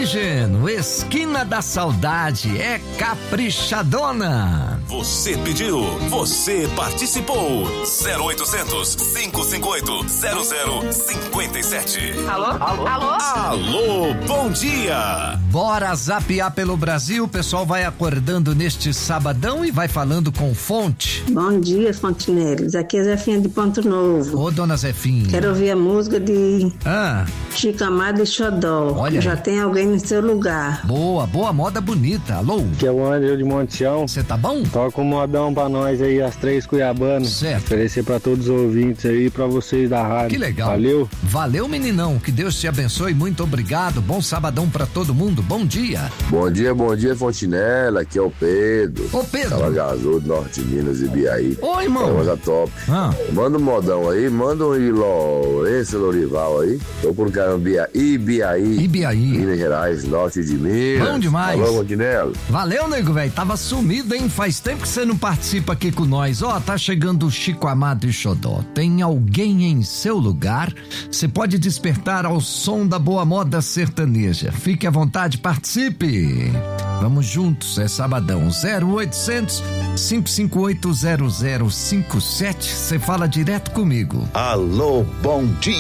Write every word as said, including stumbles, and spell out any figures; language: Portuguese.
Oxigênio, esquina da saudade, é caprichadona. Você pediu, você participou. zero oitocentos, cinco cinco oito, zero zero cinco sete. Alô? Alô? Alô? Alô, bom dia. Bora zapear pelo Brasil, o pessoal vai acordando neste sabadão e vai falando com Fonte. Bom dia, Fontenelis. Aqui é Zefinha de Ponto Novo. Ô, dona Zefinha. Quero ouvir a música de Ah, Chico Amado e Xodó. Olha Já aí. tem alguém no seu lugar. boa, boa moda bonita. Alô? Que é o André de Montião. Você tá bom? Toca um modão pra nós aí, as três Cuiabanas. Certo. Oferecer pra todos os ouvintes aí, pra vocês da rádio. Que legal. Valeu. Valeu, meninão. Que Deus te abençoe. Muito obrigado. Bom sabadão pra todo mundo. Bom dia. Bom dia, bom dia, Fontinela. Aqui é o Pedro. Ô, Pedro. Salagazudo, Norte de Minas e Biaí. Oi, irmão. Coisa top. Ah. Manda um modão aí, manda um Lourenço Lorival aí. Tô por Carambia, Ibiaí. Ibiaí. Minas Gerais, Norte de Minas. Bom demais. Alô, Fontinela. Valeu, nego, velho. Tava sumido, hein? Faz tempo que você não participa aqui com nós. Ó, tá chegando o Chico Amado e Xodó. Tem alguém em seu lugar? Você pode despertar ao som da boa moda sertaneja. Fique à vontade, participe. Vamos juntos, é sabadão. zero oitocentos, cinco cinco oito, zero zero cinco sete. Você fala direto comigo. Alô, bom dia.